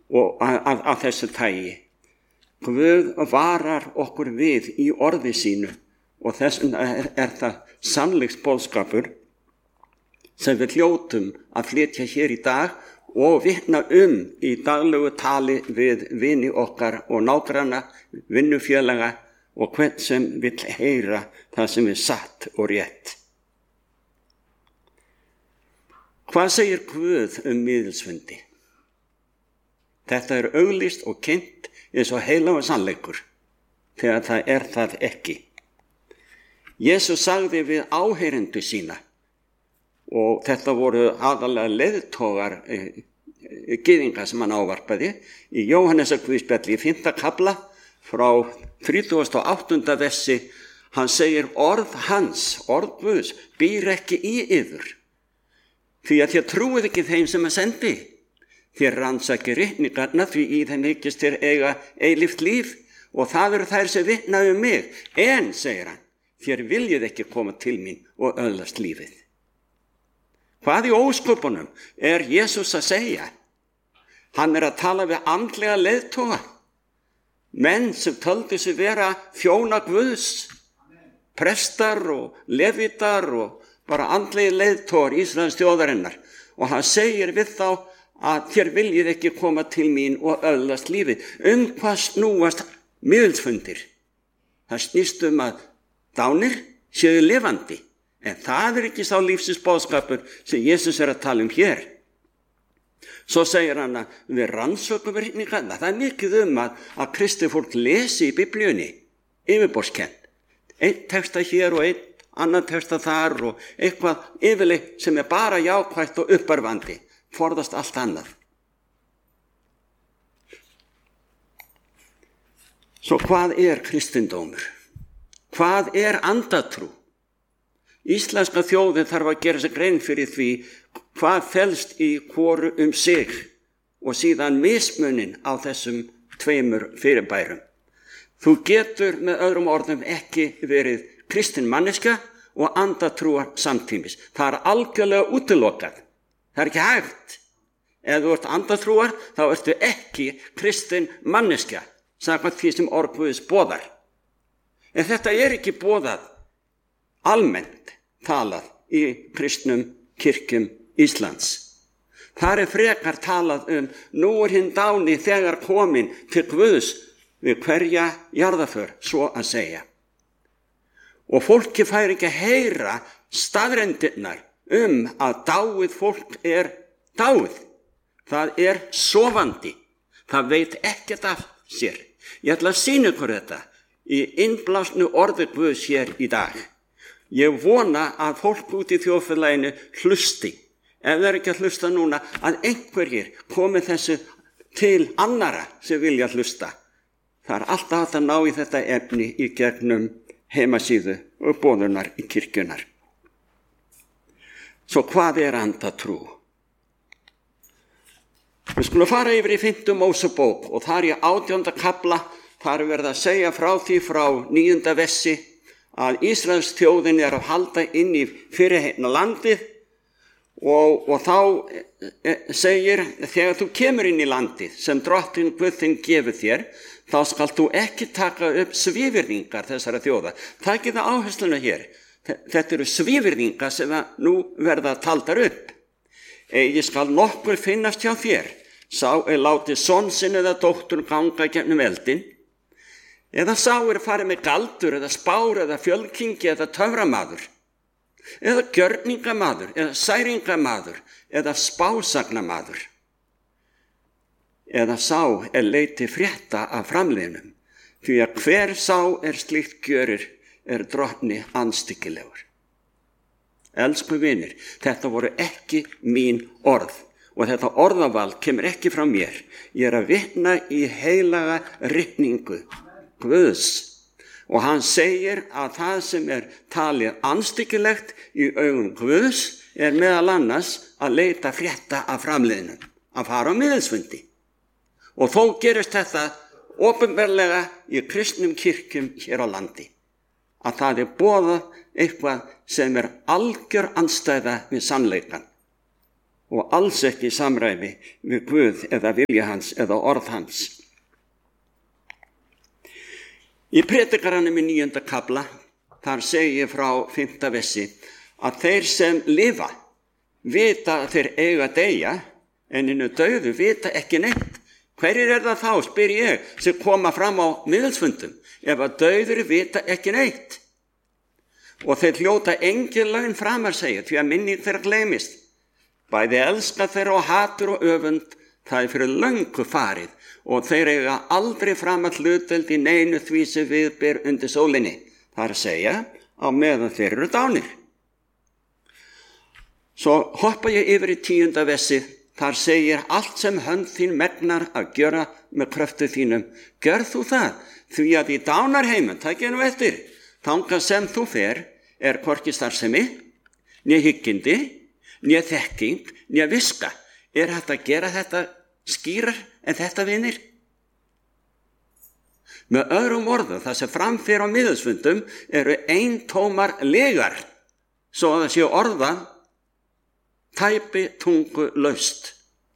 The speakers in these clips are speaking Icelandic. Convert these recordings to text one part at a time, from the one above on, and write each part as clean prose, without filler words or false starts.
og af þessu tagi. Guð varar okkur við í orði sínu og þess vegna það sannleiksboðskapur sem við hljótum að flytja hér í dag og vitna í daglegu tali við vini okkar og nágranna, vinnufélaga og hvern sem vill heyra það sem er satt og rétt. Hvað segir Guð miðilsfundi? Þetta er auglýst og kynnt eins og heilagur sannleikur, þegar það er það ekki. Jesús sagði við áheyrendur sína, og þetta voru aðalega leiðtogar gyðinga sem hann ávarpaði, í Jóhannesarguðspjalli í 5. kafla frá 38. versi, hann segir orð hans, orð Guðs, býr ekki í yður, því að þér trúið ekki þeim sem að sendi. Þér rannsakið ritningarnar, því í þeim hyggist þér eiga eilíft líf, og það eru þær sem vitna mig. En, segir hann, þér viljið ekki koma til mín og öðlast lífið. Hvað í ósköpunum er Jesús að segja? Hann er að tala við andlega leiðtoga, menn sem töldu sig vera þjóna Guðs, prestar og levítar og bara andlegi leiðtogar Ísraels þjóðarinnar, og hann segir við þá að þér viljið ekki koma til mín og öðlast lífið. Hvað snúast miðilsfundir? Það snýst að dánir séu lifandi, en það er ekki sá lífsins boðskapur sem Jesús er að tala hér. Svo segir hann að við rannsökum ritningarnar. Það er mikið að kristið fólk lesi í Biblíunni, yfirborðskennt. Einn texta hér og einn annan texta þar og eitthvað yfirleitt sem er bara jákvætt og uppörvandi, forðast allt annað. Svo hvað er kristindómur? Hvað er andatrú? Íslenska þjóðin þarf að gera sig grein fyrir því hvað felst í hvoru sig og síðan mismunin á þessum tveimur fyrirbærum. Þú getur með öðrum orðum ekki verið kristin manneskja og andatrúar samtímis. Það er algjörlega útilokað. Það er ekki hægt. Ef þú ert andatrúar, þá ertu ekki kristin manneskja, samkvæmt því sem orð Guðs boðar. En þetta er ekki boðað almennt talað í kristnum kirkjum Íslands. Þar er frekar talað nú er hinn dáni þegar komin til Guðs við hverja jarðarför, svo að segja. Og fólki fær ekki að heyra staðreyndirnar að dáið fólk er dáið. Það er sofandi. Það veit ekkert af sér. Ég ætla að sýna ykkur þetta í innblásnu orði Guðs hér í dag. Ég vona að fólk út í þjóðfélaginu hlusti. Ef það er ekki að hlusta núna, að einhverjir komi þessu til annara sem vilja hlusta. Það er alltaf hægt að ná í þetta efni í gegnum heimasíðu og boðunar í kirkjunar. Svo hvað er andatrú? Við skulum fara yfir í 5. Mósebók og þar í 18. kafla, þar er verið að segja frá því frá 9. versi að Ísraels þjóðin er að halda inn í fyrirheitna landið og þá segir, þegar þú kemur inn í landið sem drottinn Guð þinn gefur þér, þá skalt þú ekki taka upp svívirðingar þessara þjóða. Takið það áhersluna hér. Þetta eru svívirðingar sem nú verða taldar upp. Eigi skal nokkur finnast hjá þér, sá er látið son sinn eða dóttur ganga gegnum eldin, eða sá er farið með galdur eða spár eða fjölkingi eða töframaður, eða gjörningamaður eða særingamaður eða spásagnamaður, eða sá er leiti frétta af framliðnum, því að hver sá er slíkt gjörir er drottni andstyggilegur. Elsku vinir, þetta voru ekki mín orð og þetta orðaval kemur ekki frá mér. Ég er að vitna í heilaga ritningu Guðs og hann segir að það sem er talið andstyggilegt í augum Guðs er meðal annars að leita frétta af framliðnum, að fara á miðilsfundi. Og þó gerist þetta opinberlega í kristnum kirkjum hér á landi, að það er boðað eitthvað sem er algjör andstæða við sannleikann. og alls ekki í samræmi við Guð eða vilja hans eða orð hans. Í Predikaranum í 9. kafla, þar segir frá 5. versi, að þeir sem lifa vita að þeir eiga að deyja, en hinu dauðu vita ekki neitt. Hverjir það þá, spyr ég, sem koma fram á miðilsfundum, ef að dauður vita ekki neitt? Og þeir hljóta engin laun framar, segja, því að minning þeirra gleymist. Bæði elska þeirra og hatur og öfund, það fyrir löngu farið, og þeir eiga aldrei framar hlutdeild í neinu því sem við ber undir sólinni. Það er að segja, á meðan þeir eru dánir. Svo hoppa ég yfir í 10. versi, þar segir allt sem hönd þín megnar að gjöra með kröftu þínum. Gjör þú það, því að í dánarheimum, takk nú eftir, þangað sem þú fer, er hvorki starfsemi, né hyggindi, né þekking, né viska. Er hægt að gera þetta skýrar en þetta, vinir? Með öðrum orðum, það sem framfyrir á miðilsfundum eru eintómar legar, svo að það séu orðað tæpi tungu laust.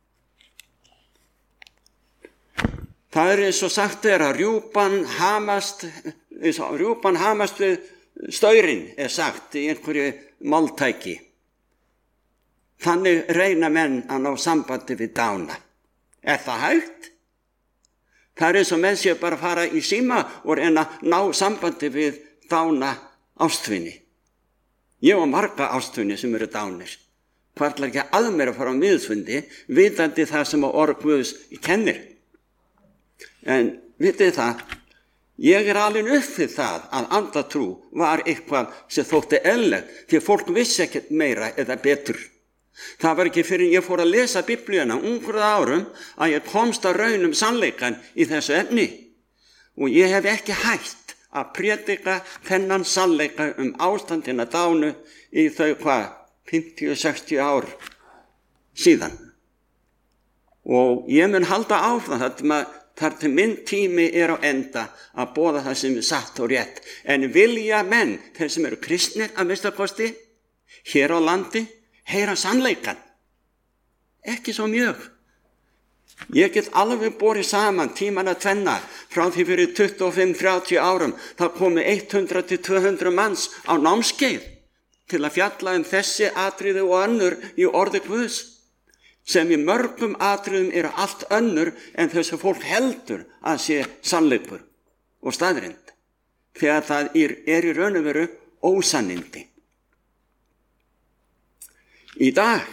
Það er eins og sagt að rjúpan hamast við staurinn, er sagt í einhverju máltæki. Þannig reyna menn að ná sambandi við dána. Er það hægt? Það er eins og menn séu bara að fara í síma og reyna að ná sambandi við dána ástvinni. Ég og marga ástvinni sem eru dánir. Hvartlar ekki að mér að fara á miðilsfundi, vitandi það sem að orð Guðs kennir. En vitið það, ég er alveg upp við það að andatrú var eitthvað sem þótti eðlilegt, því fólk vissi ekkert meira eða betur. Það var ekki fyrir ég fór að lesa Biblíuna ungur árum að ég komst að raun sannleikann í þessu efni. Og ég hef ekki hætt að predika þennan sannleika ástandina dánu í þau 50-60 ár síðan. Og ég mun halda áfram þar til minn tími er á enda að boða það sem er satt og rétt. En vilja menn, þeir sem eru kristnir að minnstakosti, hér á landi, heyra sannleikan? Ekki svo mjög. Ég get alveg borið saman tímana tvenna frá því fyrir 25-30 árum. Það komu 100-200 manns á námskeið til að fjalla þessi atriði og önnur í orði Guðs, sem í mörgum atriðum eru allt önnur en þess að fólk heldur að sé sannleikur og staðrind, þegar það er í raun og veru ósannindi. Í dag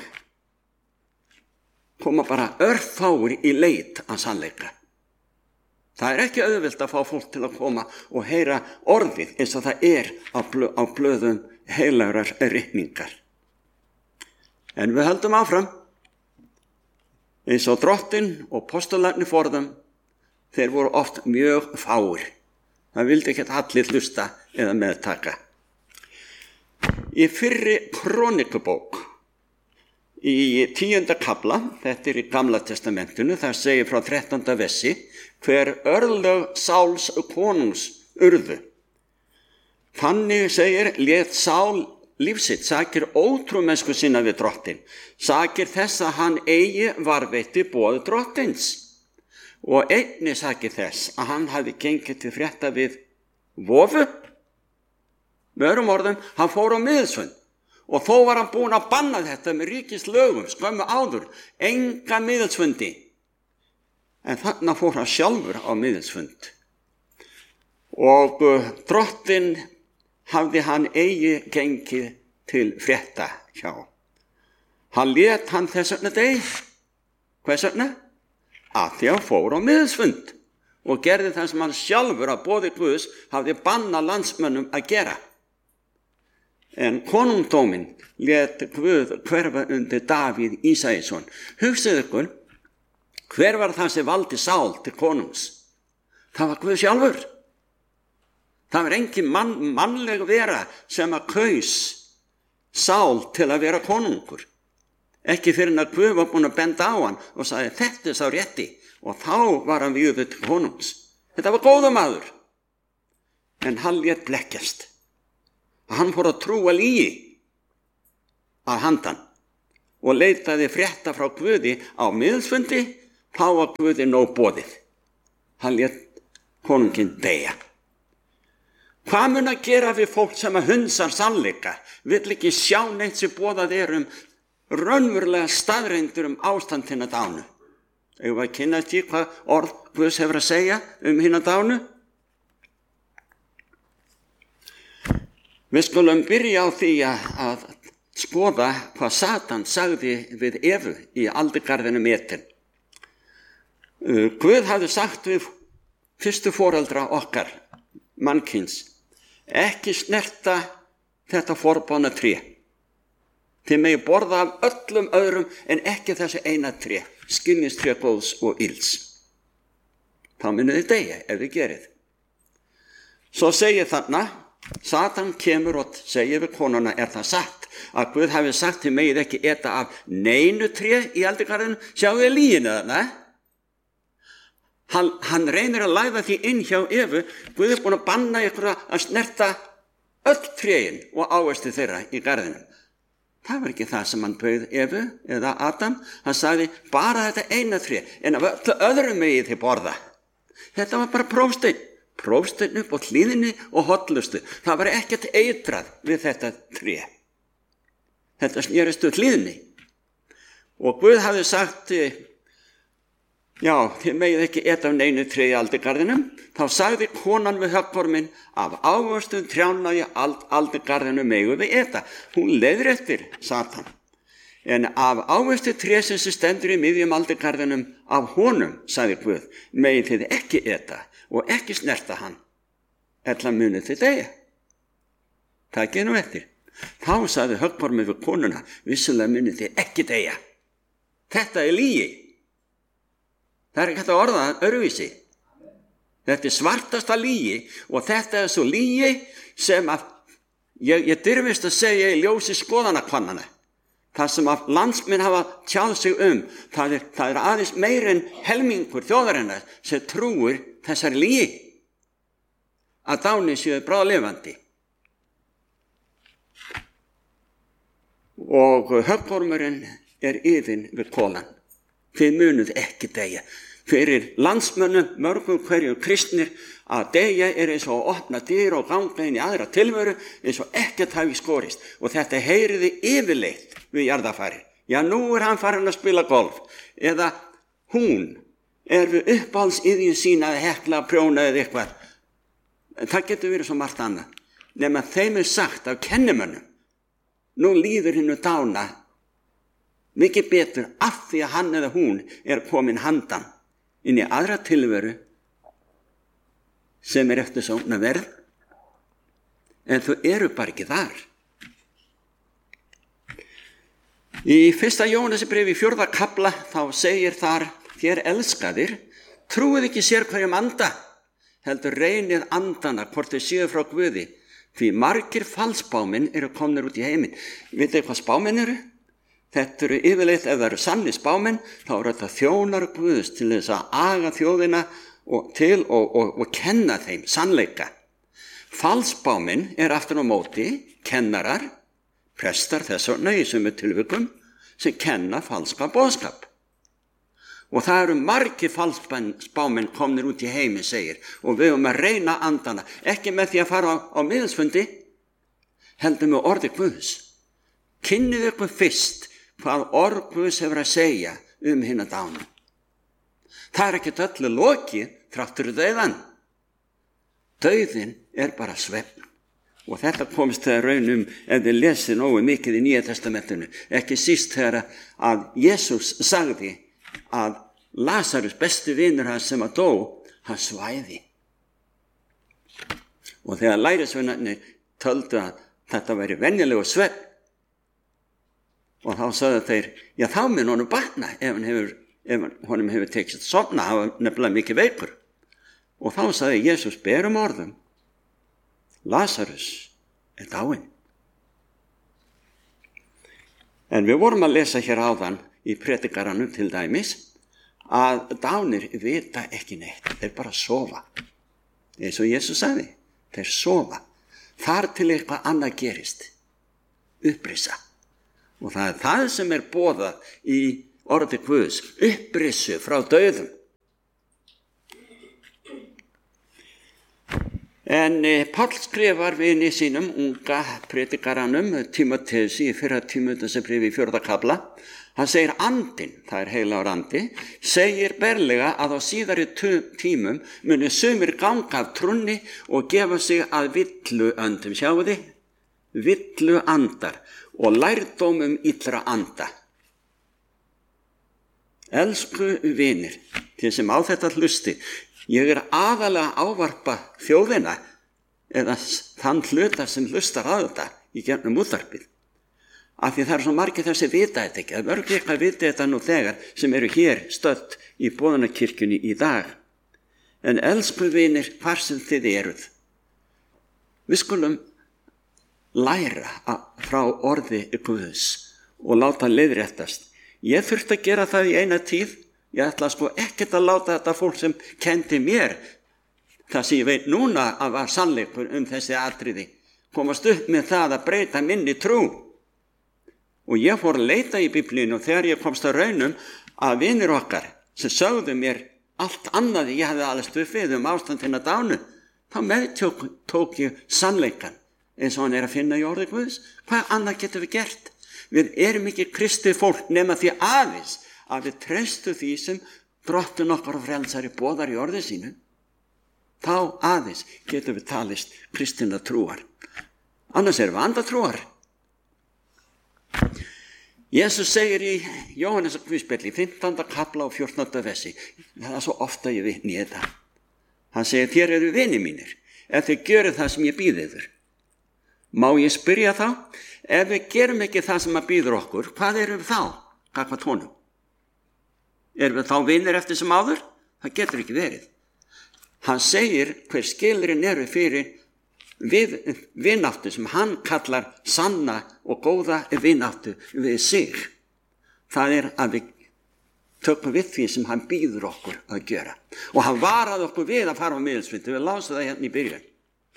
koma bara örfáir í leit að sannleika. Það er ekki auðvelt að fá fólk til að koma og heyra orðið eins og það er á blöðum heilagrar ritningar. En við höldum áfram. Eins og Drottinn og postularnir forðum, þeir voru oft mjög fáir. Það vildi ekki allir hlusta eða meðtaka. Í fyrri Krónikubók, í 10. kafla, þetta er í Gamla testamentinu, það segir frá 13. versi, hver örlög Sáls konungs urðu. Þannig segir, lét Sál lífsitt, sakir ótrúmennsku sinna við Drottinn, sakir þess að hann eigi varveitti boð Drottins, og einnig sakir þess að hann hafi gengið til frétta við vofu. Með öðrum orðum, hann fór á miðilsfund, og þó var hann búinn að banna þetta með ríkislögum, skömmu áður, enga miðilsfundi. En þarna fór hann sjálfur á miðilsfund. Og Drottinn hafði hann eigi gengið til frétta hjá. Hann lét hann þess vegna deyja. Hvers vegna? Að því hann fór á miðilsfund og gerði það sem hann sjálfur að boði Guðs hafði bannað landsmönnum að gera. En konungdóminn lét Guð hverfa undir Davíð Ísæsson. Hugsið ykkur, hver var það sem valdi Sál til konungs? Það var Guð sjálfur. Það var engin mannleg vera sem að kaus Sál til að vera konungur. Ekki fyrir að Guð var búinn að benda á hann og sagði þetta er sá rétti, og þá var hann vígður til konungs. Þetta var góður maður. En hann lét blekkjast. Hann fór að trúa lygi að handan og leitaði frétta frá Guði á miðilsfundi, þá var Guði nóg boðið. Hann lét konunginn deyja. Hvað mun að gera við fólk sem að hunsar sannleika, vill ekki sjá neitt sem boðað raunverulega staðreyndir ástand hinna dánu? Eigum við að kynna því hvað orð Guðs hefur að segja hinna dánu? Við skulum byrja á því að skoða hvað Satan sagði við Evu í aldingarðinum Eden. Guð hafði sagt við fyrstu foreldra okkar, mannkyns, ekki snerta þetta forboðna tré. Þið megi borða af öllum öðrum en ekki þessu eina tré, skilningstré góðs og ills. Þá munið þið deyja ef þið gerið. Svo segir þarna, Satan kemur og segir við konuna, er það satt að Guð hafi sagt þið megið ekki eta af neinu tré í aldingarðinu? Sjáu þið lygina þarna? Hann reynir að læða því inn hjá Evu. Guð er búin að banna ykkur að snerta öll tréin og ávexti þeirra í garðinum. Það var ekki það sem hann bauð Evu eða Adam. Hann sagði bara þetta eina tré, en af öllu öðrum megið þið borða. Þetta var bara prófsteinn upp á hlíðinni og hollustu. Það var ekkert eitrað við þetta tré. Þetta snerist úr hlíðinni. Og Guð hafði sagt, já, þið megið ekki eta af neinu tré í aldingarðinum. Þá sagði konan við höggorminn, af ávöxtum trjána í aldingarðinum megum við eta. Hún leiðréttir Satan. En af ávexti trésins sem stendur í miðjum aldingarðinum, af honum, sagði Guð, megið þið ekki eta og ekki snerta hann, ella munið þið deyja. Takið nú eftir. Þá sagði höggormur við konuna, vissulega munið þið ekki deyja. Þetta er lygi. Það er ekki hægt að orða það öðruvísi. Þetta er svartasta lygi og þetta er svo lygi sem að ég dirfist að segja í ljósi skoðanakvannana. Það sem að landsmenn hafa tjáð sig það er aðeins meir en helmingur þjóðarinnar sem trúir þessari lygi að dáni séu bráðlifandi. Og höggormurinn er yfin við konan. Þið munuð ekki deyja. Fyrir landsmönnum, mörgum hverjum kristnir, að deyja er eins og að opna dyr og ganga inn í aðra tilveru eins og ekkert hafi skorist. Og þetta heyriði yfirleitt við jarðafari. Já, nú er hann farin að spila golf. Eða hún er við uppáhaldsiðju sína að hekla, prjóna eða eitthvað. Það getur verið svo margt annað. Nema þeim er sagt af kennimönnum, nú líður hinnu dána mikið betur af því að hann eða hún er komin handan inn í aðra tilveru sem er eftir svona verð, en þau eru bara ekki þar. Í 1. Jóhannesarbréfi 4. kafla þá segir þar, þér elskaðir, trúið ekki sér hverjum anda, heldur reynið andana hvort þau séu frá Guði, því margir falsspámenn eru komnir út í heiminn. Vitið hvað spámenn eru? Þetta eru yfirleitt, ef það eru sannir spámenn, þá eru þetta þjónar Guðs til þess að aga þjóðina og kenna þeim sannleika. Falsspámenn er aftur á móti kennarar, prestar þess vegna í sömu tilvikum, sem kenna falska boðskap. Og það eru margir falsspámenn komnir út í heiminn, segir, og við höfum að reyna andana, ekki með því að fara á miðilsfundi, heldur með orði Guðs. Kynnið ykkur fyrst hvað orð Guðs hefur að segja hinna dánu. Það er ekkert öllu lokið þráttur dauðan. Dauðin er bara svefn. Og þetta komst þegar raun ef þið lesið nógu mikið í Nýja testamentinu, ekki síst þegar að Jesús sagði að Lazarus, besti vinur hans sem að dó, hann svæði. Og þegar lærisveinarnir töldu að þetta væri venjulegur svefn, og þá sagði þeir, já þá mun honum batna ef honum hefur tekist að sofna, hann var nefnilega mikið veikur. Og þá sagði Jesús berum orðum, Lazarus er dáinn. En við vorum að lesa hér áðan í predikaranum til dæmis, að dánir vita ekki neitt, þeir bara sofa. Eins og Jesús sagði, þeir sofa. Þar til eitthvað annað gerist, upprisa. Og það er það sem er boðað í orði Guðs, upprissu frá dauðum. En Páll skrifar vini sínum, unga predikaranum, Tímóteus í 1. Tímóteusbréfi í 4. kafla. Hann segir andinn, það er heilagur andi, segir berlega að á síðari tímum muni sumir ganga af trúnni og gefa sig að villu öndum, sjáu þið, villu andar og lærdómum illra anda. Elsku vinir, þið sem á þetta hlusti, ég er aðalega ávarpa þjóðina eða þann hluta sem hlustar á þetta í gegnum útvarpið. Af því það er svo margir þessi vita þetta ekki. Það mörg ekki að vita þetta nú þegar sem eru hér stödd í boðunarkirkjunni í dag. En elsku vinir, hvar sem þið eruð, við skulum læra frá orði Guðs og láta leiðréttast. Ég þurfti að gera það í eina tíð. Ég ætla sko ekkert að láta þetta fólk sem kendi mér það sem ég veit núna að var sannleikur þessi atriði komast upp með það að breyta minni trú. Og ég fór að leita í Biblíunni og þegar ég komst að raunum að vinir okkar sem sögðu mér allt annað ég hefði alveg stuðið ástandina dánu, þá meðtók ég sannleikan eins og hann er að finna í orði Guðs. Hvað annað getum við gert? Við erum ekki kristið fólk nema því aðeins að við treystu því sem drottinn okkar og frelsari boðar í orði sínu. Þá aðeins getum við talist kristinna trúar. Annars erum við andatrúar. Jesus segir í Jóhannesar Guðspjalli, 15. kafla og 14. versi, það er svo ofta ég vitni í þetta. Hann segir, þér eru vinir mínir, ef þið gjöru það sem ég býð yður. Má ég spyrja þá, ef við gerum ekki það sem að býður okkur, hvað erum við þá? Hvað tónum? Erum við þá vinir eftir sem áður? Það getur ekki verið. Hann segir hver skilurinn eru fyrir vináttu sem hann kallar sanna og góða vináttu við sig. Það er að við tökum við því sem hann býður okkur að gera. Og hann varaði okkur við að fara á miðilsfundi. Við lásum það hérna í byrjun.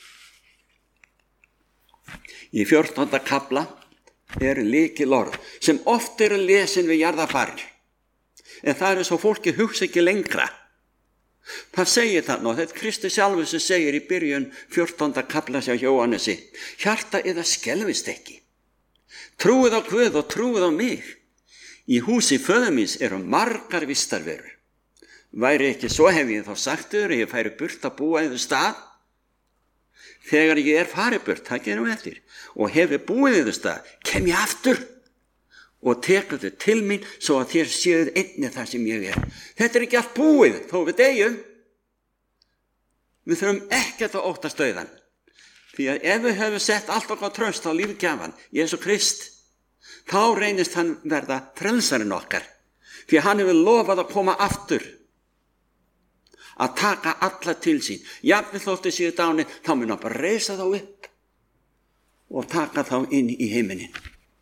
Í 14. kafla eru lykilorð sem oft eru lesin við jarðarfarir. En það er svo fólki hugsa ekki lengra. Það segir það nú, þetta Kristur sjálfur sem segir í byrjun 14. kafla hjá Jóhannesi, hjarta eða skelfist ekki. Trúið á Guð og trúið á mig. Í húsi föður míns eru margar vistarverur. Væri ekki svo hef ég þá sagt þér að ég færi burt að búa yfir stað. Þegar ég er farið burt, það gerum við eftir, og hefi búið yfir stað, kem ég aftur og tekur þau til mín svo að þér séuð einnig það sem ég er. Þetta er ekki allt búið, þó við deyjum. Við þurfum ekkert að óttast dauðan. Því að ef við höfum sett allt okkar traust á lífgjafan, Jesú Krist, þá reynist hann verða frelsarinn okkar. Því að hann hefur lofað að koma aftur, að taka alla til sín. Jafnvel þóttu séu dáni, þá mun hann bara reisa þá upp og taka þá inn í heiminin.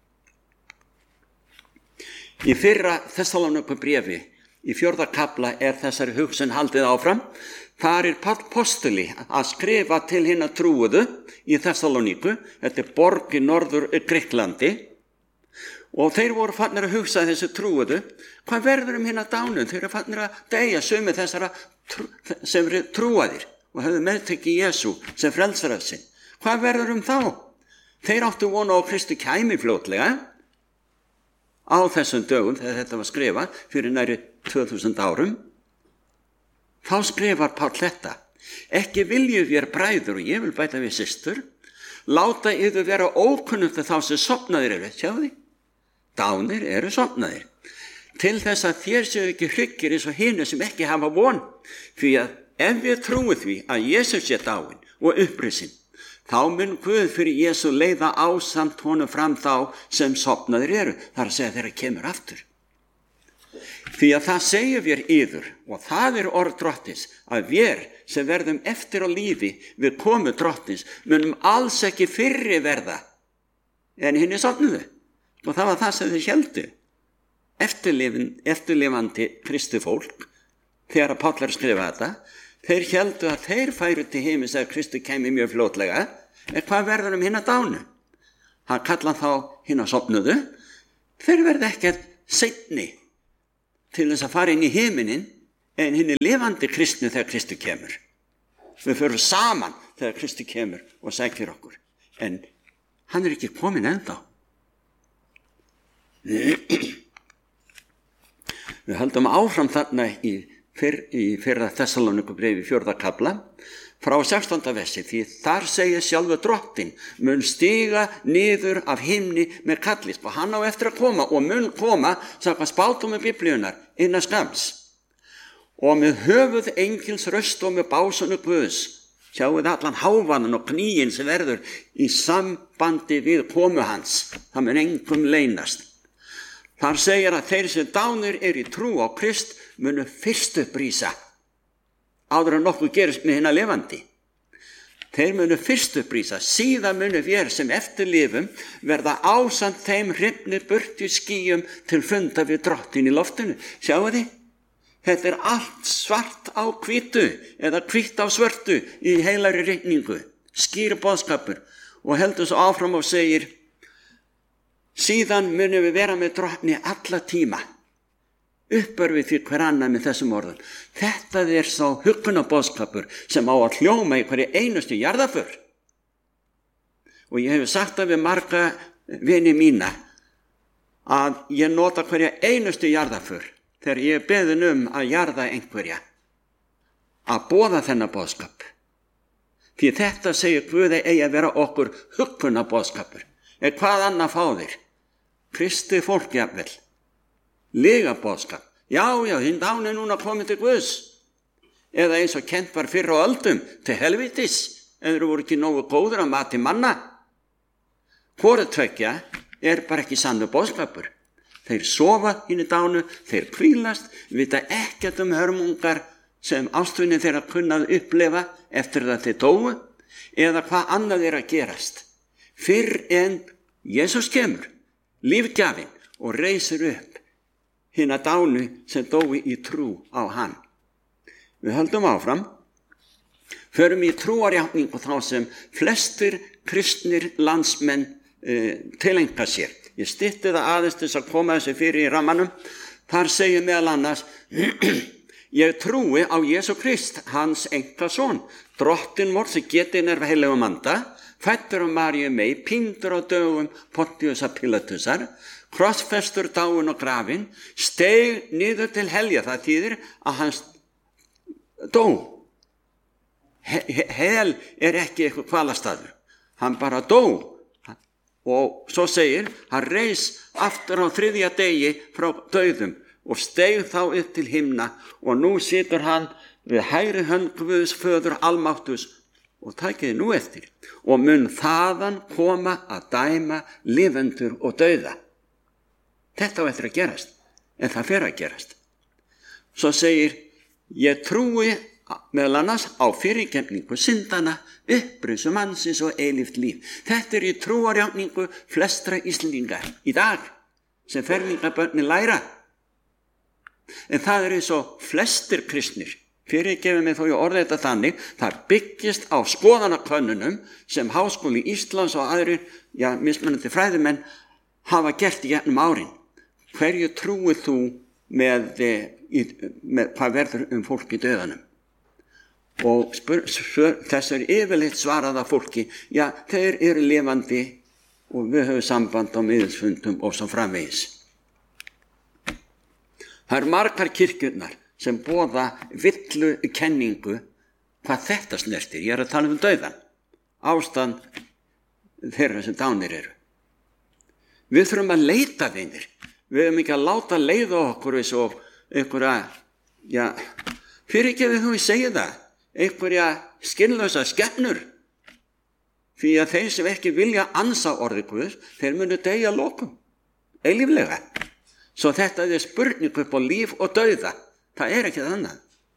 Í 1. Þessalóníkubréfi, í 4. kafla er þessari hugsun haldið áfram. Þar er Páll postuli að skrifa til hinna trúuðu í Þessalóníku, þetta er borg í norður Grikklandi, og þeir voru fannir að hugsa þessu trúuðu, hvað verður hinna dánu? Þeir eru fannir að deyja sumi þessara sem eru trúaðir og hefðu meðtekið Jesú sem frelsara sinn. Hvað verður þá? Þeir áttu vona á Kristi kæmi fljótlega, á þessum dögum, þegar þetta var skrifað fyrir næri 2000 árum, þá skrifar Páll þetta. Ekki viljum við bræður, og ég vil bæta við systur, láta yður vera ókunnugt þá sem sofnaðir eru, sjáðu því? Dánir eru sofnaðir. Til þess að þér séu ekki hryggir eins og hinu sem ekki hafa von, því að ef við trúum því að Jesús sé dáinn og upprisinn, þá mun Guð fyrir Jesú leiða ásamt honum fram þá sem sofnaðir eru. Það er að segja þeirra kemur aftur. Því að það segja við yður, og það er orð drottins, að við sem verðum eftir á lífi við komu drottins munum alls ekki fyrri verða en hinni sofnuðu. Og það var það sem þeir héldu. Eftirlifandi Kristi fólk, þegar að Páll er að skrifa þetta, þeir héldu að þeir færu til himins ef Kristi kæmi mjög fljótlega, en hvað verður hinna dánu? Hann kallar þá hinna sofnuðu, þeir verða ekkert seinni til þess að fara inn í himinin en hinn lifandi kristnu þegar Kristu kemur. Við förum saman þegar Kristu kemur og sækir okkur. En hann ekki komin ennþá. Við höldum áfram þarna í fyrra Þessalónikubréfi 4. kafla frá 16. versi, því þar segir sjálfur Drottinn mun stiga niður af himni með kallisp og hann á eftir að koma og mun koma samkvæmt spádómi Biblíunnar innan skamms og með höfuð engils röst og með básunu Guðs. Sjáuð allan hávaðan og kníin sem verður í sambandi við komu hans. Það mun engum leynast. Þar segir að þeir sem dánir í trú á Krist munu fyrst upprísa. Áður en nokkuð gerist með hina lifandi. Þeir munu fyrst upprísa, síðan munu við sem eftirlifum verða ásamt þeim hrifnir burt í skýjum til funda við Drottinn í loftinu. Sjáuð þið? Þetta allt svart á hvítu eða hvítt á svörtu í heilari rigningu, skýr boðskapur og heldur svo áfram og segir síðan munum við vera með Drottni alla tíma. Uppörfið því hver annar með þessum orðum. Þetta sá huggunarboðskapur sem á að hljóma í hverju einustu jarðarför. Og ég hef sagt það við marga vini mína að ég nota hverja einustu jarðarför þegar ég beðin að jarða einhverja að boða þennan boðskap. Því þetta segir Guði eigi að vera okkur huggunarboðskapur. Hvað annað fá þeir? Kristi fólk jafnvel. Lega boðskap. Já, hinn dáni núna komið til Guðs. Eða eins og kennt var fyrr á öldum til helvítis. Eða voru ekki nógu góður að mati manna. Hvoru tveggja bara ekki sannu boðskapur. Þeir sofa hinn dánu, þeir hvílast, vita ekkert hörmungar sem ástvinni þeirra kunnað upplefa eftir að þeir dóu eða hvað annað að gerast. Fyrr en Jesús kemur, lífgjafinn og reisir upp hina dánu sem dói í trú á hann. Við höldum áfram, förum í trúarjátning og þá sem flestir kristnir landsmenn tileinka sér. Ég stytti það aðeins til að koma þessu fyrir í rammanum. Þar segir meðal annars ég trúi á Jesú Krist, hans einkason, Drottinn vor sem getinn heilegum anda, fæddur af Maríu mey, píndur á dögum Pontiusar Pilatusar, krossfestur dáinn og grafinn, steig niður til helja. Það þýðir að hann dó. Hel ekki eitthvað hvalastaður. Hann bara dó. Og svo segir, hann reis aftur á 3. degi frá dauðum og steig þá upp til himna og nú situr hann við hægri hönd Guðs föður almáttugs og takiði nú eftir og mun þaðan koma að dæma lifendur og dauða. Þetta á eftir að gerast, en það fer að gerast. Svo segir, ég trúi meðal annars á fyrirgefningu syndana, upprisu mannsins og eilíft líf. Þetta í trúarjátningu flestra Íslendinga í dag sem fermingarbörnin læra. En það eins og flestir kristnir, fyrirgefið mig þó ég orði þetta þannig, það byggist á skoðanakönnunum sem Háskóli Íslands og aðrir, mismunandi fræðimenn hafa gert í gegnum árin. Hverju trúið þú með hvað verður fólk í dauðanum? Og þess yfirleitt svarað af fólki, þeir eru lifandi og við höfum samband á miðilsfundum og svo framvegis. Það margar kirkjurnar sem boða villu kenningu hvað þetta snertir. Ég að tala dauðan, ástand þeirra sem dánir eru. Við þurfum að leita þeir. Við höfum ekki að láta leiða okkur eins og einhverja, fyrirgefið þú ég segi það, einhverja skynlausa skepnur. Því að þeir sem ekki vilja ansa orði Guðs, þeir munu deyja að lokum, eilíflega. Svo þetta spurning upp á líf og dauða. Það ekki annað.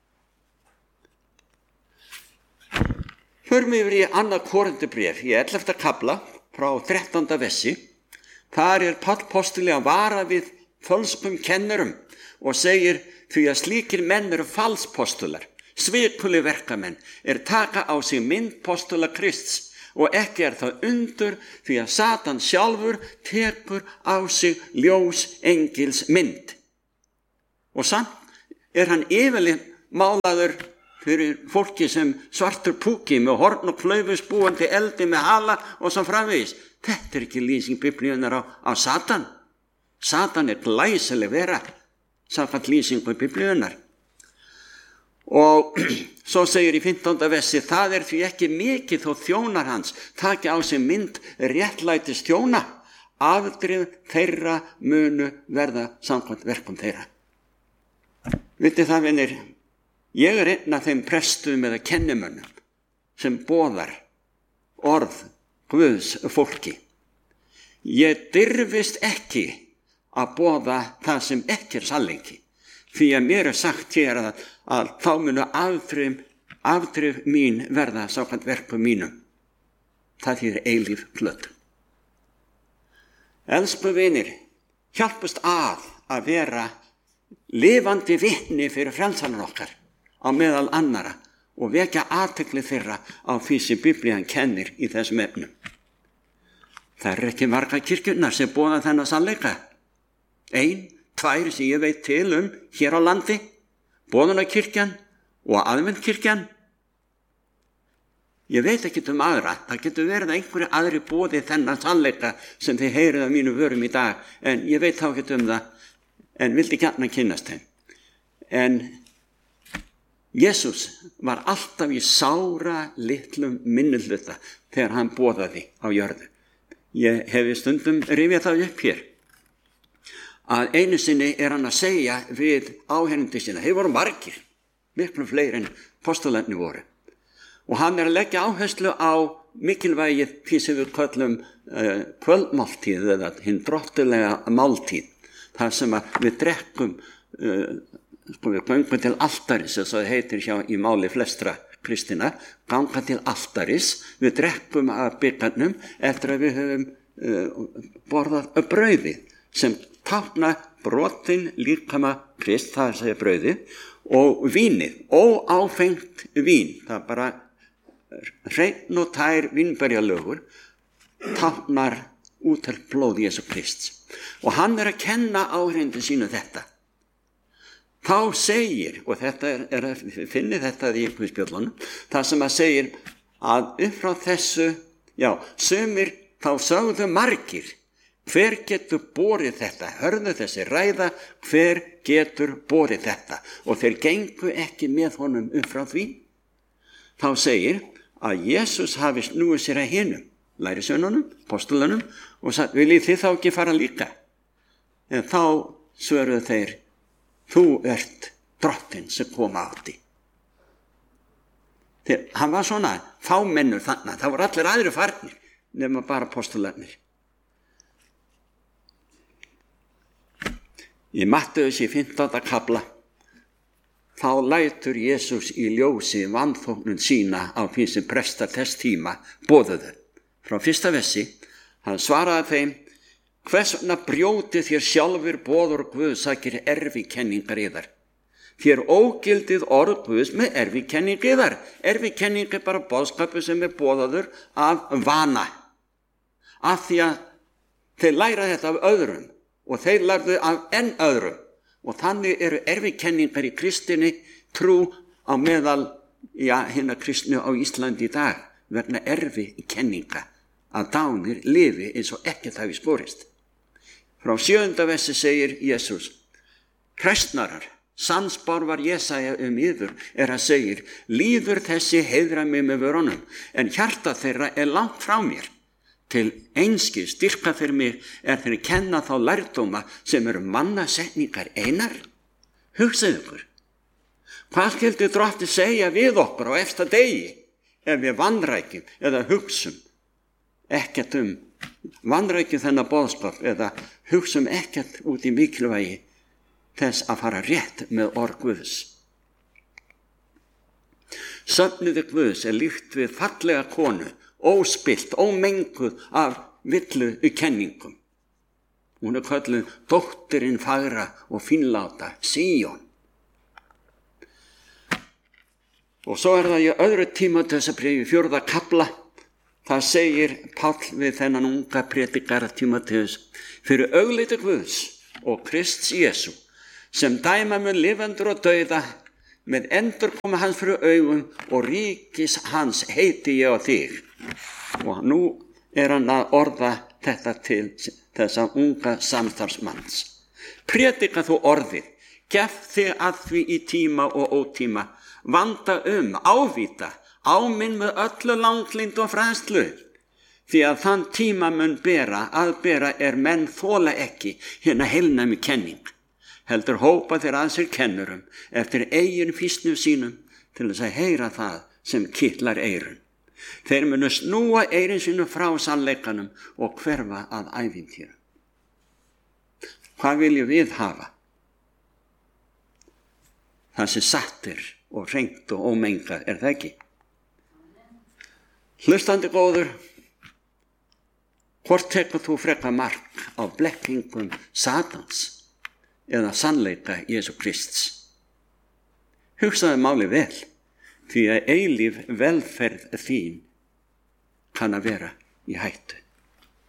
Förum yfir í 2. Korintubréf í 11. kafla frá 13. versi. Þar Páll postuli að vara við fölskum kennurum og segir því að slíkir menn eru falspostular, svikuli verkamenn, taka á sig mynd postula Krists, Og ekki það undur því að Satan sjálfur tekur á sig ljós engils mynd. Og samt hann yfirleitt málaður fyrir fólki sem svartur púki með horn og klaufus búandi eldi með hala og svo framvegis. Þetta ekki lýsing Biblíunar á Satan. Satan glæsileg vera, samkvæmt lýsingu Biblíunar. Og svo segir í 15. versi, það því ekki mikið þó þjónar hans taki á sig mynd réttlætis þjóna, afdrif þeirra munu verða samkvæmt verkum þeirra. Vitið það, vinir, ég einn af þeim prestum eða kennimönnum sem boðar orð Guðs fólki. Ég dirfist ekki að boða það sem ekki sannleiki, því að mér sagt hér að þá munu afdrif mín verða samkvæmt verkum mínum. Það þýðir eilíf plötu. Elsku vinir, hjálpust að vera lifandi vitni fyrir frelsarann okkar á meðal annara og vekja athygli þeirra á því sem Biblían kennir í þessum efnum. Það ekki margar kirkjurnar sem boða þennan sannleika. 1, 2 sem ég veit til hér á landi, boðunarkirkjan og aðventkirkjan. Ég veit ekki aðra, það getur verið að einhverju aðri boði þennan sannleika sem þið heyrið af mínu vörum í dag, en ég veit þá ekki það, en vildi gjarna kynnast þeim. En Jesús var alltaf í sára litlum minnihluta þegar hann boðaði á jörðu. Ég hefi stundum rifjað það upp hér, að einu sinni hann að segja við áheyrendur sína, þeir voru margir, miklu fleiri en postularnir voru. Og hann að leggja áherslu á mikilvægið því sem við köllum kvöldmáltíð eða hinn drottulega máltíð. Það sem við drekkum, við göngum til altaris, þess að það heitir hjá í máli flestra kristina, ganga til altaris, við drekkum af bikarnum eftir að við höfum borðað brauðið sem tákna brotin líkama Krist, það segja brauðið, og vínið, óáfengt vín, það bara hreinn og tær vínberjalögur, táknar útelt blóð Jesú Krists. Og hann að kenna áheyrendur sínu þetta. Þá segir, og þetta finnið þetta í Guðspjöllunum, það sem að segir að upp frá þessu, sumir þá sögðu margir, hver getur borið þetta? Hörðu þessi ræða, hver getur borið þetta? Og þeir gengu ekki með honum upp frá því. Þá segir að Jesús hafi snúið sér að hinum, lærisveinunum, postulunum, og sagði, viljið þið þá ekki fara líka? En þá svöruðu þeir, þú ert drottinn sem kom átti. Þegar hann var svona fámennur þannig, það voru allir aðrir farnir, nema bara postularnir. Í Mattheus í 15. kafla, þá lætur Jesús í ljósi vanþóknun sína á því sem prestar þess tíma boðuðu. Frá 1. versi, hann svaraði þeim, hvers vegna brjótið þér sjálfur boður Guðs sakir erfikenningar yðar? Þér ógildið orð Guðs með erfikenning yðar. Erfikenning bara boðskapur sem boðaður af vana. Af því að þeir læra þetta af öðrum og þeir lærðu af enn öðrum. Og þannig eru erfikenningar í kristinni trú á meðal hinna kristnu á Íslandi í dag vegna erfikenninga að dánir lifi eins og ekkert hafi skorist. Frá 7. versi segir Jesús, kristnarar, sannspár var Jesaja yður, hann segir, líður þessi heiðra mig með vörunum, en hjarta þeirra langt frá mér. Til einski styrka fyrir mig þeir kenna þá lærdóma sem eru mannasetningar einar. Hugsið ykkur, hvað skyldi drottinn segja við okkur á efsta degi ef við vanrækjum eða hugsum ekkert vanrækjum þennan boðskap eða hugsum ekkert út í mikilvægi þess að fara rétt með orð Guðs. Söfnuði Guðs líkt við fallega konu, óspillt, ómenguð af villu kenningum. Hún kölluð dóttirin fagra og fínláta, Síón. Og svo það í öðru Tímóteusarbréfi 4. kafla, Það segir Páll við þennan unga predikara Tímóteus: fyrir augliti Guðs og Krists Jesú, sem dæma mun lifandur og dauða, með endurkomu hans fyrir augum og ríkis hans heiti ég á þig. Og nú er hann að orða þetta til þessa unga samstarfsmanns. Predika þú orðið, gef þig að því í tíma og ótíma, vanda ávíta, áminn með öllu langlynd og fræðslu, því að þann tíma mun að bera er menn þola ekki hérna heilnæmi kenning, heldur hópa þeir að sér kennurum eftir eigin fýsnum sínum til þess að heyra það sem kitlar eyrun. Þeir munu snúa eyrin sínu frá sannleikanum og hverfa að ævintýrum. Hvað viljum við hafa? Það sem satt og hreint og ómengað, er það ekki? Hlustandi góður, hvort tekur þú frekar mark á blekkingum Satans eða sannleika Jesú Krists? Hugsaðu máli vel, því að eilíf velferð þín kann að vera í hættu.